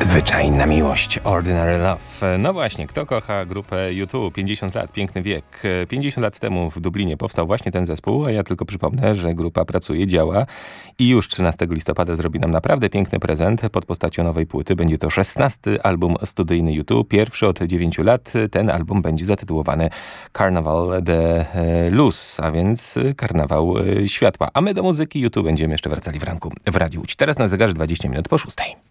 Zwyczajna miłość, Ordinary Love. No właśnie, kto kocha grupę U2? 50 lat, piękny wiek. 50 lat temu w Dublinie powstał właśnie ten zespół, a ja tylko przypomnę, że grupa pracuje, działa i już 13 listopada zrobi nam naprawdę piękny prezent pod postacią nowej płyty. Będzie to 16. album studyjny U2, pierwszy od 9 lat. Ten album będzie zatytułowany Carnival de Luz, a więc Karnawał Światła. A my do muzyki U2 będziemy jeszcze wracali w ranku w Radiu Łódź. Teraz na zegarze 20 minut po 6.